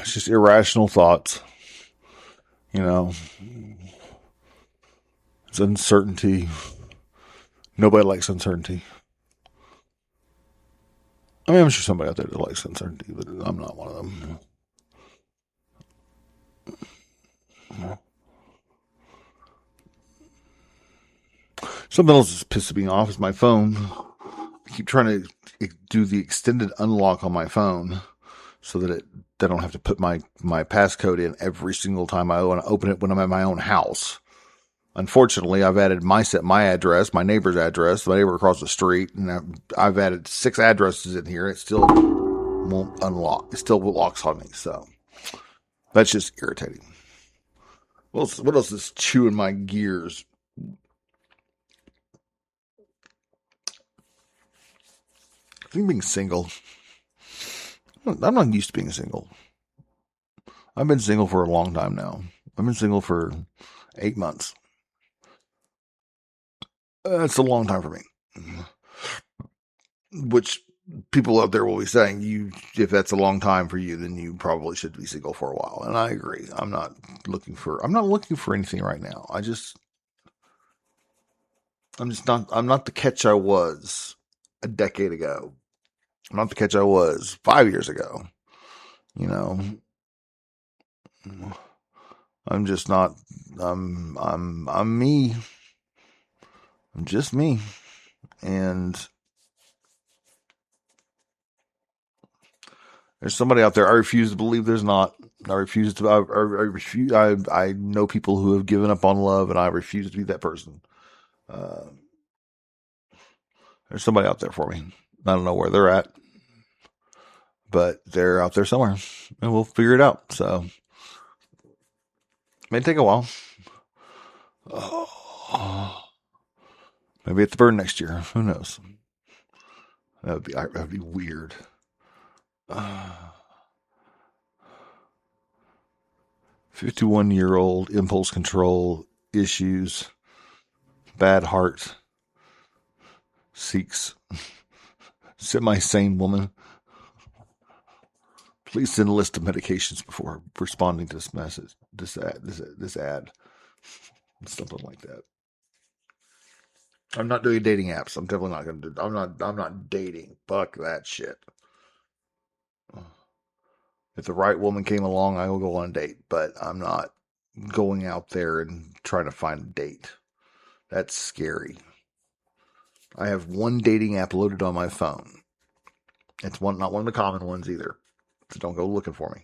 It's just irrational thoughts. You know, it's uncertainty. Nobody likes uncertainty. I mean, I'm sure somebody out there that likes uncertainty, but I'm not one of them. Something else that's pissing me off is my phone. I keep trying to do the extended unlock on my phone so that I don't have to put my passcode in every single time I want to open it when I'm at my own house. Unfortunately, I've added my address, my neighbor's address, my neighbor across the street, and I've added 6 addresses in here. It still won't unlock. It still locks on me. So that's just irritating. What else is chewing my gears? I think being single. I'm not used to being single. I've been single for a long time now. I've been single for 8 months. That's a long time for me. Which people out there will be saying, if that's a long time for you, then you probably should be single for a while. And I agree. I'm not looking for anything right now. I'm not the catch I was a decade ago. I'm not the catch I was 5 years ago. You know, I'm just not, I'm me. I'm just me. And there's somebody out there. I refuse to believe there's not. I refuse. I know people who have given up on love, and I refuse to be that person. Uh, there's somebody out there for me. I don't know where they're at, but they're out there somewhere, and we'll figure it out. So it may take a while. Oh, maybe it's the burn next year. Who knows? That would be weird. 51-year-old impulse control issues, bad heart, seeks semi-sane woman. Please send a list of medications before responding to this message, this ad, something like that. I'm not doing dating apps. I'm definitely not going to do. I'm not dating. Fuck that shit. If the right woman came along, I will go on a date, but I'm not going out there and trying to find a date. That's scary. I have one dating app loaded on my phone. It's not one of the common ones either. So don't go looking for me.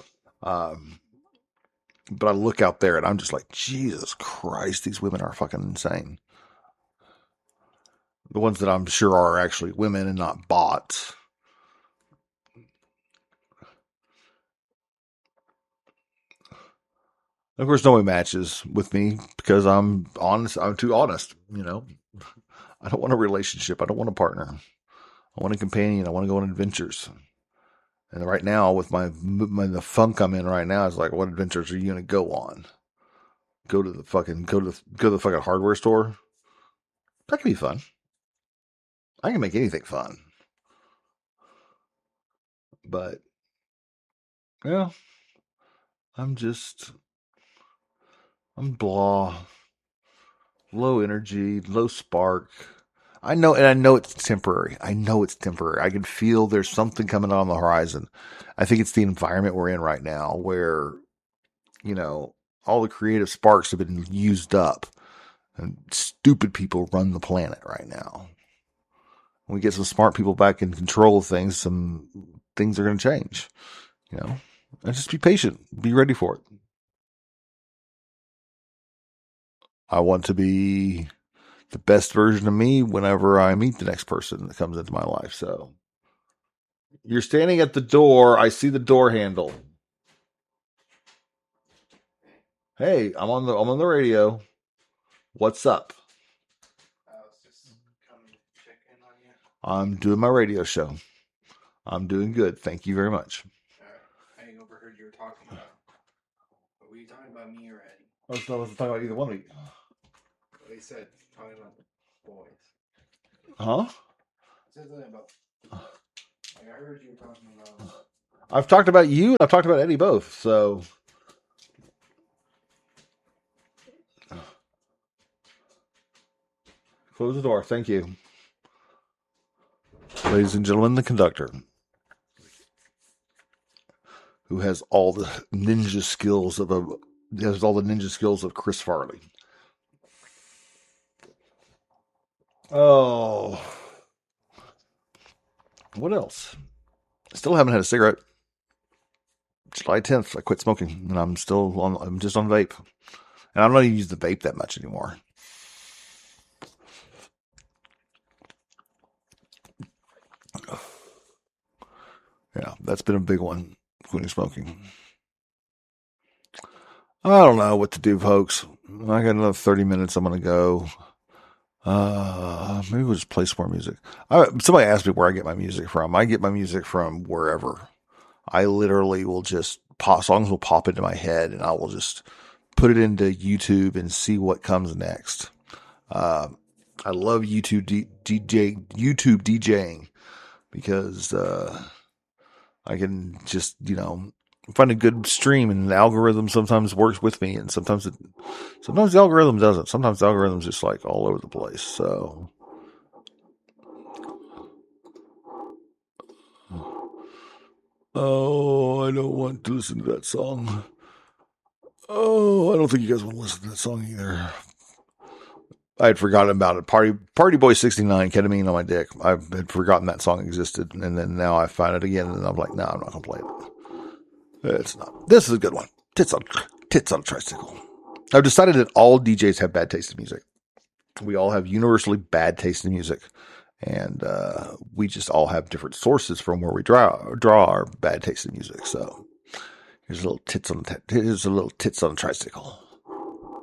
But I look out there and I'm just like, Jesus Christ, these women are fucking insane. The ones that I'm sure are actually women and not bots. Of course, nobody matches with me because I'm honest. I'm too honest. I don't want a relationship. I don't want a partner. I want a companion. I want to go on adventures. And right now, with the funk I'm in right now, it's like, what adventures are you going to go on? Go to the fucking hardware store. That can be fun. I can make anything fun. But yeah, I'm blah, low energy, low spark. I know it's temporary. I know it's temporary. I can feel there's something coming on the horizon. I think it's the environment we're in right now where, all the creative sparks have been used up and stupid people run the planet right now. When we get some smart people back in control of things, some things are going to change, and just be patient, be ready for it. I want to be the best version of me whenever I meet the next person that comes into my life. So you're standing at the door. I see the door handle. Hey, I'm on the radio. What's up? I was just coming to check in on you. I'm doing my radio show. I'm doing good. Thank you very much. I overheard you were talking about. But were you talking about me or Eddie? I wasn't talking about either one of you. They said talking about boys. Huh? It said something about. Like I heard you were talking about I've talked about you and I've talked about Eddie both. So close the door. Thank you. Ladies and gentlemen, the conductor, who has all the ninja skills of Chris Farley. Oh, what else? Still haven't had a cigarette. July 10th, I quit smoking, and I'm just on vape. And I'm not even using the vape that much anymore. Yeah, that's been a big one, quitting smoking. I don't know what to do, folks. I got another 30 minutes. I'm going to go. Maybe we'll just play some more music. Somebody asked me where I get my music from. I get my music from wherever. I literally will just songs will pop into my head, and I will just put it into YouTube and see what comes next. I love YouTube DJing because I can just find a good stream, and the algorithm sometimes works with me, and sometimes the algorithm doesn't. Sometimes the algorithm's just like all over the place. So, oh, I don't want to listen to that song. Oh, I don't think you guys want to listen to that song either. I had forgotten about it. Party Boy 69, Ketamine on My Dick. I had forgotten that song existed, and then now I find it again, and I'm like, no, I'm not gonna play it. It's not. This is a good one. Tits on a Tricycle. I've decided that all DJs have bad taste in music. We all have universally bad taste in music, and we just all have different sources from where we draw our bad taste in music. So here's a little tits on a tricycle.